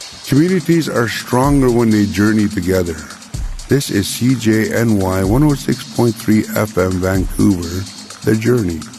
Communities are stronger when they journey together. This is CJNY 106.3 FM Vancouver, The Journey.